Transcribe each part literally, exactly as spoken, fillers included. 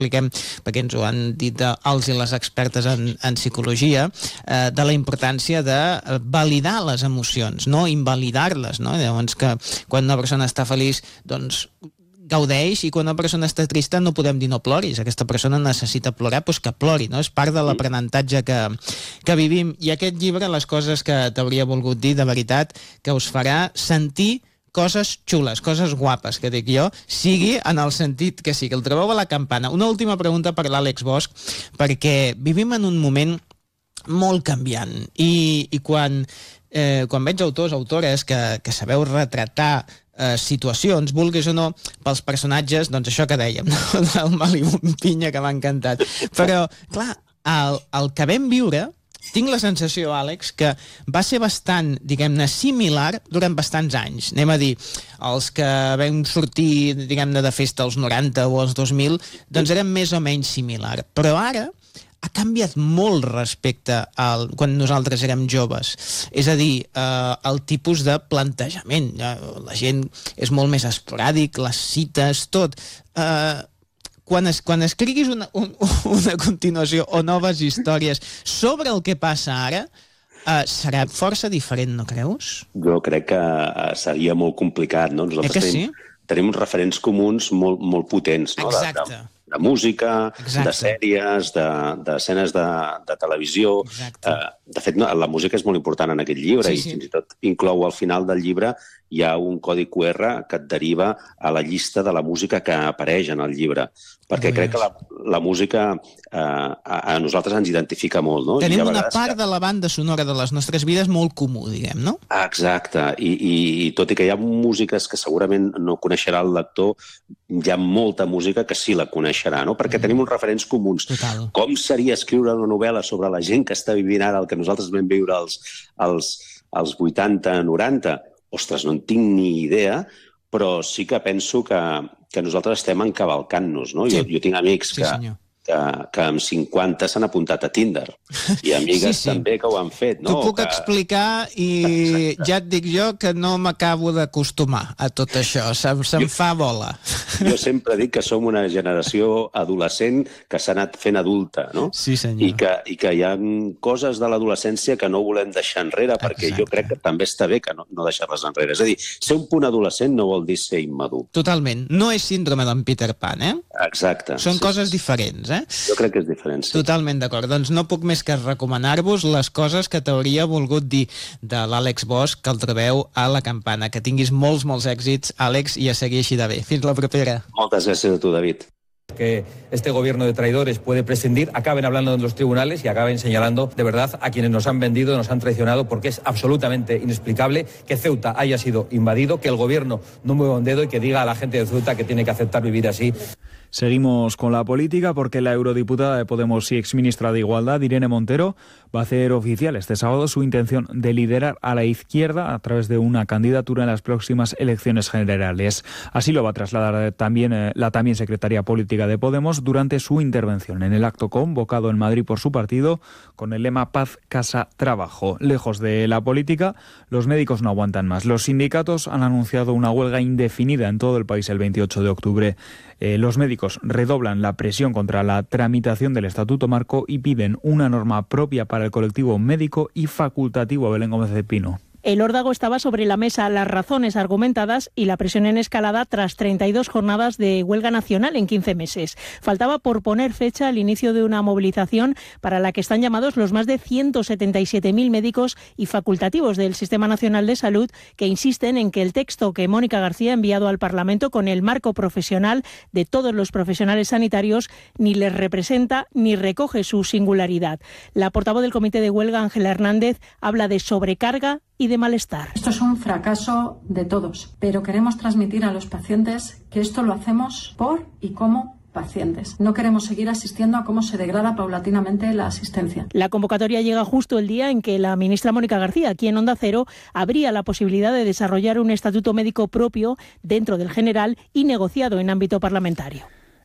expliquem, perquè ens ho han dit els i les expertes en, en psicologia, eh, de la importància de validar les emocions, no invalidar-les, no? Llavors que quan una persona està feliç, doncs gaudeix, i quan una persona està trista no podem dir no ploris, aquesta persona necessita plorar, doncs que plori, no? És part de l'aprenentatge que, que vivim. I aquest llibre, les coses que t'hauria volgut dir, de veritat, que us farà sentir coses xules, coses guapes, que dic jo, sigui en el sentit que sí, que el trobeu a la campana. Una última pregunta per l'Àlex Bosch, perquè vivim en un moment molt canviant, i, i quan, eh, quan veig autors, autores que, que sabeu retratar eh, situacions, vulguis o no, pels personatges, doncs això que dèiem, no? Del Malibu Pinya, que m'ha encantat. Però, clar, el, el que vam viure, tinc la sensació, Àlex, que va ser bastant, diguem-ne, similar durant bastants anys. Anem a dir, els que vam sortir, diguem-ne, de festa als noranta o als dos mil, doncs eren més o menys similar. Però ara ha canviat molt respecte al quan nosaltres érem joves. És a dir, eh, el tipus de plantejament. La gent és molt més esporàdic, les cites, tot. Eh, quan, es, quan escriguis una, un, una continuació o noves històries sobre el que passa ara, eh, serà força diferent, no creus? Jo crec que seria molt complicat, no? Nosaltres eh que tenim, sí? tenim uns referents comuns molt, molt potents, no? Exacte. De, de, de música, Exacte. de sèries, d'escenes de, de, de televisió. Eh, de fet, no, la música és molt important en aquest llibre, Sí, i sí. fins i tot inclou al final del llibre hi ha un codi cu erre que et deriva a la llista de la música que apareix en el llibre. Perquè Oh, crec yes. que la, la música eh, a, a nosaltres ens identifica molt, no? Tenim I a una vegades part que- de la banda sonora de les nostres vides molt comú, diguem, no? Exacte, I, i, i tot i que hi ha músiques que segurament no coneixerà el lector, hi ha molta música que sí la coneixerà, no? Perquè mm. tenim uns referents comuns. Total. Com seria escriure una novel·la sobre la gent que està vivint ara el que nosaltres vam viure als, als, als vuitanta noranta? Ostres, no en tinc ni idea, però sí que penso que, que nosaltres estem encavalcant-nos, no? Sí. Jo, jo tinc amics Sí, que, senyor. que, que amb cinquanta s'han apuntat a Tinder, i amigues Sí, sí. també que ho han fet, no? T'ho puc que... explicar i Exacte. ja et dic jo que no m'acabo d'acostumar a tot això. Se'm, se'm Jo- fa bola. Jo sempre dic que som una generació adolescent que s'ha anat fent adulta, no? Sí, senyor. I que, i que hi ha coses de l'adolescència que no volem deixar enrere, perquè Exacte. jo crec que també està bé que no, no deixar-les enrere. És a dir, ser un punt adolescent no vol dir ser immadur. Totalment. No és síndrome d'en Peter Pan, eh? Exacte. Són sí, coses sí. diferents, eh? Jo crec que és diferent, sí. Totalment d'acord. Doncs no puc més que recomanar-vos les coses que t'hauria volgut dir de l'Àlex Bosch, que el trobeu a la campana. Que tinguis molts, molts èxits, Àlex, i a seguir així de bé. Fins la propera. Moltes gràcies a tu, David. Que este gobierno de traidores puede prescindir, acaben hablando en los tribunales y acaben señalando de verdad a quienes nos han vendido, nos han traicionado, porque es absolutamente inexplicable que Ceuta haya sido invadido, que el gobierno no mueva un dedo y que diga a la gente de Ceuta que tiene que aceptar vivir así. Seguimos con la política porque la eurodiputada de Podemos y exministra de Igualdad, Irene Montero, va a hacer oficial este sábado su intención de liderar a la izquierda a través de una candidatura en las próximas elecciones generales. Así lo va a trasladar también eh, la también secretaria política de Podemos durante su intervención en el acto convocado en Madrid por su partido con el lema Paz, Casa, Trabajo. Lejos de la política, los médicos no aguantan más. Los sindicatos han anunciado una huelga indefinida en todo el país el veintiocho de octubre. Eh, los médicos redoblan la presión contra la tramitación del Estatuto Marco y piden una norma propia para el colectivo médico y facultativo. Belén Gómez de Pino. El órdago estaba sobre la mesa, las razones argumentadas y la presión en escalada tras treinta y dos jornadas de huelga nacional en quince meses. Faltaba por poner fecha al inicio de una movilización para la que están llamados los más de ciento setenta y siete mil médicos y facultativos del Sistema Nacional de Salud, que insisten en que el texto que Mónica García ha enviado al Parlamento con el marco profesional de todos los profesionales sanitarios ni les representa ni recoge su singularidad. La portavoz del Comité de Huelga, Ángela Hernández, habla de sobrecarga y de malestar. Esto es un fracaso de todos, pero queremos transmitir a los pacientes que esto lo hacemos por y como pacientes. No queremos seguir asistiendo a cómo se degrada paulatinamente la asistencia. La convocatoria llega justo el día en que la ministra Mónica García, aquí en Onda Cero, abría la posibilidad de desarrollar un estatuto médico propio dentro del general y negociado en ámbito parlamentario.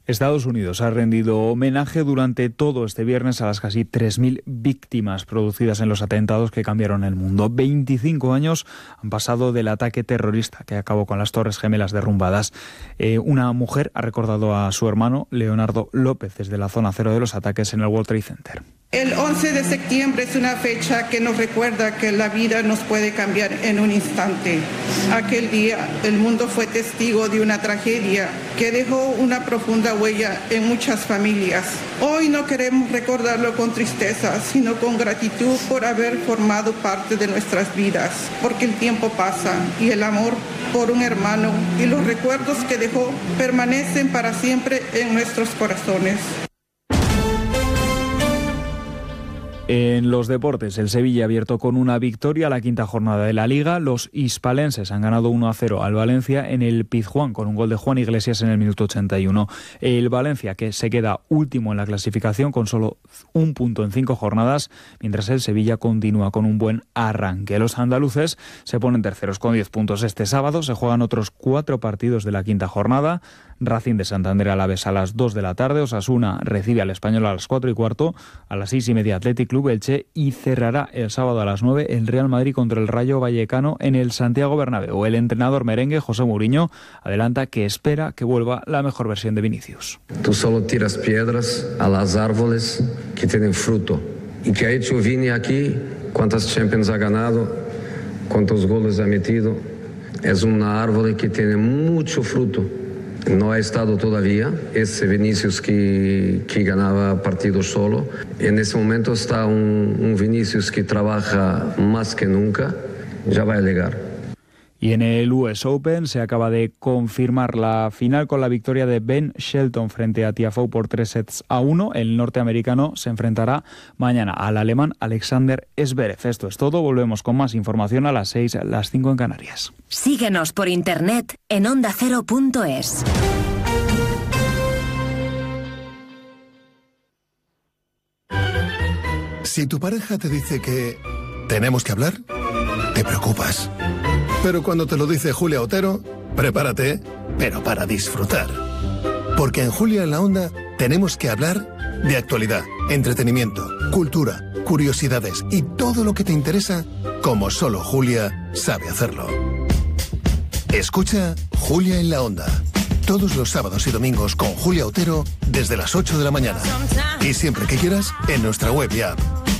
Estados Unidos ha rendido homenaje durante todo este viernes a las casi tres mil víctimas producidas en los atentados que cambiaron el mundo. veinticinco años han pasado del ataque terrorista que acabó con las Torres Gemelas derrumbadas. Eh, una mujer ha recordado a su hermano, Leonardo López, desde la zona cero de los ataques en el World Trade Center. El once de septiembre es una fecha que nos recuerda que la vida nos puede cambiar en un instante. Aquel día el mundo fue testigo de una tragedia que dejó una profunda huella en muchas familias. Hoy no queremos recordarlo con tristeza, sino con gratitud por haber formado parte de nuestras vidas, porque el tiempo pasa y el amor por un hermano y los recuerdos que dejó permanecen para siempre en nuestros corazones. En los deportes, el Sevilla ha abierto con una victoria la quinta jornada de la Liga. Los hispalenses han ganado uno a cero al Valencia en el Pizjuán con un gol de Juan Iglesias en el minuto ochenta y uno. El Valencia, que se queda último en la clasificación con solo un punto en cinco jornadas, mientras el Sevilla continúa con un buen arranque. Los andaluces se ponen terceros con diez puntos. Este sábado se juegan otros cuatro partidos de la quinta jornada. Racing de Santander Alavés a las dos de la tarde, Osasuna recibe al Español a las cuatro y cuarto, a las seis y media Athletic Club Elche y cerrará el sábado a las nueve el Real Madrid contra el Rayo Vallecano en el Santiago Bernabéu. El entrenador merengue José Mourinho adelanta que espera que vuelva la mejor versión de Vinicius. Tú solo tiras piedras a las árboles que tienen fruto. ¿Y qué ha hecho Vini aquí? ¿Cuántas Champions ha ganado? ¿Cuántos goles ha metido? Es una árbol que tiene mucho fruto. No ha estado todavía ese Vinicius que, que ganaba partidos solo. En ese momento está un, un Vinicius que trabaja más que nunca. Ya va a llegar. Y en el U S Open se acaba de confirmar la final con la victoria de Ben Shelton frente a Tiafoe por tres sets a uno. El norteamericano se enfrentará mañana al alemán Alexander Zverev. Esto es todo. Volvemos con más información a las seis, a las cinco en Canarias. Síguenos por internet en onda cero punto es. Si tu pareja te dice que tenemos que hablar, te preocupas. Pero cuando te lo dice Julia Otero, prepárate, pero para disfrutar. Porque en Julia en la Onda tenemos que hablar de actualidad, entretenimiento, cultura, curiosidades y todo lo que te interesa, como solo Julia sabe hacerlo. Escucha Julia en la Onda, todos los sábados y domingos con Julia Otero desde las ocho de la mañana. Y siempre que quieras, en nuestra web y app.